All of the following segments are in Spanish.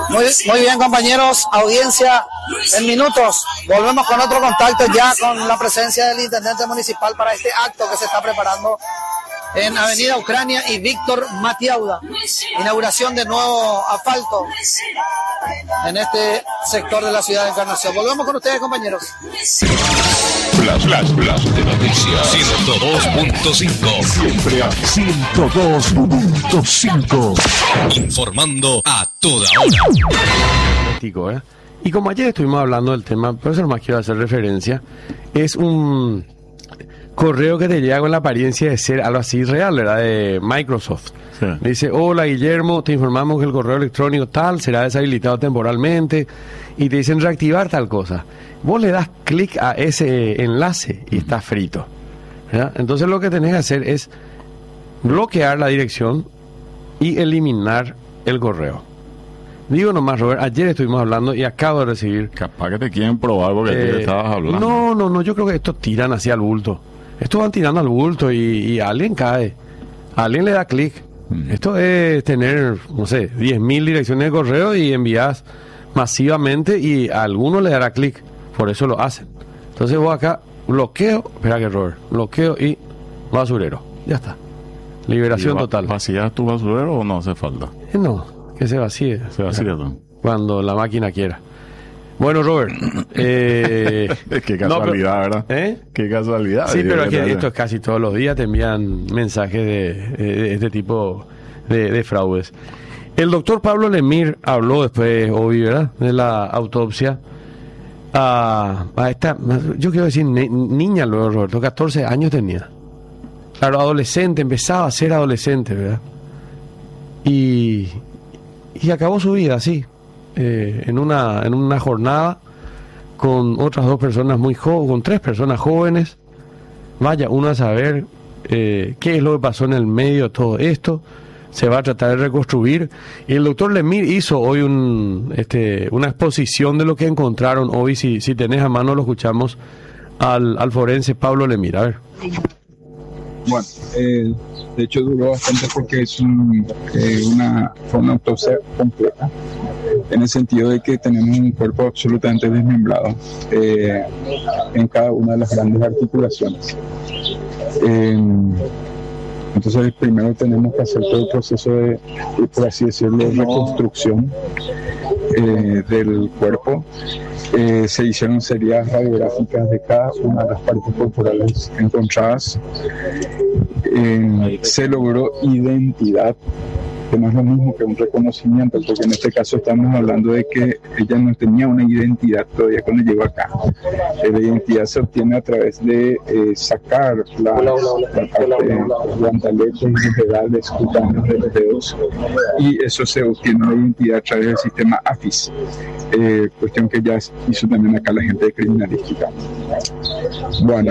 Muy bien, compañeros, audiencia, en minutos volvemos con otro contacto ya con la presencia del intendente municipal para este acto que se está preparando en Avenida Ucrania y Víctor Matiauda. Inauguración de nuevo asfalto en este sector de la ciudad de Encarnación. Volvemos con ustedes, compañeros. Flash de noticias 102.5. Siempre a 102.5. Informando a toda hora. Y como ayer estuvimos hablando del tema, por eso nomás quiero hacer referencia, es un correo que te llega con la apariencia de ser algo así real, ¿verdad? De Microsoft. Sí. Dice: hola Guillermo, te informamos que el correo electrónico tal será deshabilitado temporalmente, y te dicen reactivar tal cosa. Vos le das clic a ese enlace y está frito, ¿verdad? Entonces lo que tenés que hacer es bloquear la dirección y eliminar el correo. Digo nomás, Robert, ayer estuvimos hablando y acabo de recibir... Capaz que te quieren probar porque tú estabas hablando. No, yo creo que estos tiran así al bulto. Estos van tirando al bulto y alguien cae. Alguien le da clic. Esto es tener, no sé, 10.000 direcciones de correo y envías masivamente y a alguno le dará clic. Por eso lo hacen. Entonces vos acá, bloqueo, espera que Robert, bloqueo y basurero. Ya está. Liberación total. ¿Vacías tu basurero o no hace falta? No. Que se vacíe. Se vacía cuando la máquina quiera. Bueno, Robert. Qué casualidad, ¿verdad? Qué casualidad. Sí, pero es que esto es casi todos los días te envían mensajes de este tipo de fraudes. El doctor Pablo Lemir habló después, obvio, ¿verdad?, de la autopsia a esta, yo quiero decir niña luego, Roberto, 14 años tenía. Claro, adolescente, empezaba a ser adolescente, ¿verdad? Y acabó su vida así, en una jornada con otras dos personas muy jóvenes, con 3 personas jóvenes. Vaya uno a saber qué es lo que pasó en el medio de todo esto. Se va a tratar de reconstruir. Y el doctor Lemir hizo hoy una exposición de lo que encontraron hoy. Si tenés a mano, lo escuchamos al forense Pablo Lemir. A ver. Bueno, de hecho duró bastante porque fue una autopsia completa, en el sentido de que tenemos un cuerpo absolutamente desmembrado en cada una de las grandes articulaciones. Entonces primero tenemos que hacer todo el proceso de, por así decirlo, reconstrucción del cuerpo. Se hicieron series radiográficas de cada una de las partes corporales encontradas. Se logró identidad, que no es lo mismo que un reconocimiento, porque en este caso estamos hablando de que ella no tenía una identidad todavía cuando llegó acá. La identidad se obtiene a través de sacar la parte de guantaletes y pedales cutáneos de los dedos, y eso se obtiene la identidad a través del sistema AFIS, cuestión que ya hizo también acá la gente de criminalística. Bueno,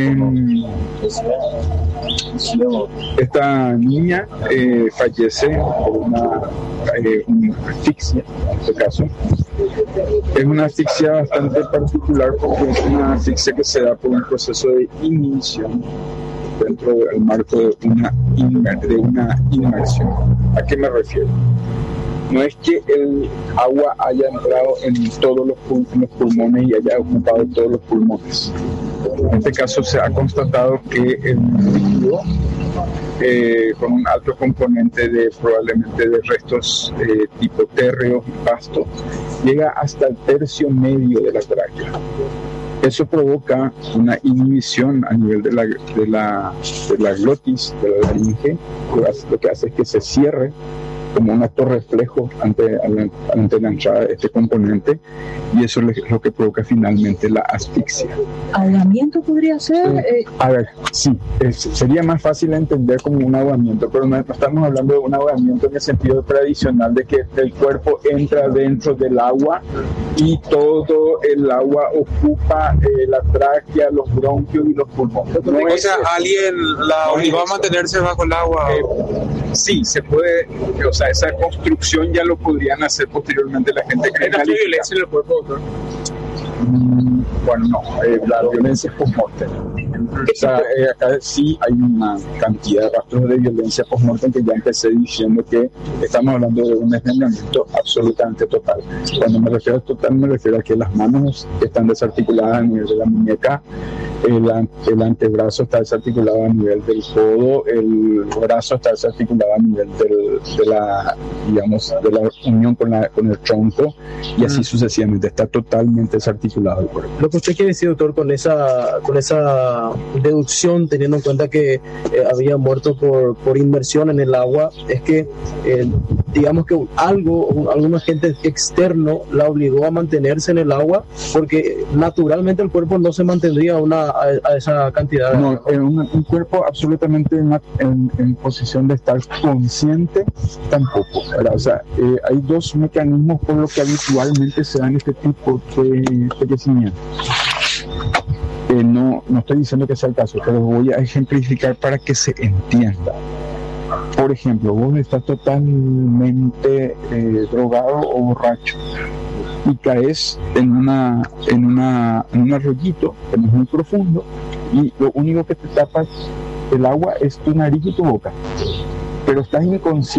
esta niña fallece por una asfixia, en este caso. Es una asfixia bastante particular porque es una asfixia que se da por un proceso de inhibición dentro del marco de una inmersión. ¿A qué me refiero? No es que el agua haya entrado en todos los pulmones y haya ocupado todos los pulmones. En este caso se ha constatado que el líquido, con un alto componente probablemente de restos tipo térreos y pasto, llega hasta el tercio medio de la tráquea. Eso provoca una inhibición a nivel de la glotis, de la laringe, lo que hace es que se cierre como un acto reflejo ante la entrada de este componente, y eso es lo que provoca finalmente la asfixia. ¿Ahogamiento podría ser? A ver, sí, sería más fácil entender como un ahogamiento, pero no estamos hablando de un ahogamiento en el sentido tradicional de que el cuerpo entra dentro del agua y todo el agua ocupa la tráquea, los bronquios y los pulmones. No, o sea, alguien la obligó a mantenerse bajo el agua. Sí, se puede, o sea, esa construcción ya lo podrían hacer posteriormente la gente criminalística. ¿Hay violencia en el cuerpo, doctor? Bueno, no, la violencia es post-mortem. O sea, acá sí hay una cantidad de rastros de violencia post-mortem que ya empecé diciendo que estamos hablando de un desmembramiento absolutamente total. Cuando me refiero a total, me refiero a que las manos están desarticuladas a nivel de la muñeca, el antebrazo está desarticulado a nivel del codo, el brazo está desarticulado a nivel de la unión con el tronco, y así sucesivamente, está totalmente desarticulado el cuerpo. Lo que usted quiere decir, doctor, con esa deducción, teniendo en cuenta que había muerto por inmersión en el agua, es que digamos que algún agente externo la obligó a mantenerse en el agua, porque naturalmente el cuerpo no se mantendría a esa cantidad. No, un cuerpo absolutamente en posición de estar consciente tampoco, ¿verdad? O sea, hay dos mecanismos por los que habitualmente se dan este tipo de fallecimientos. No estoy diciendo que sea el caso, pero voy a ejemplificar para que se entienda. Por ejemplo, vos estás totalmente drogado o borracho y caes en un arroyito que no es muy profundo, y lo único que te tapa el agua es tu nariz y tu boca, pero estás inconsciente.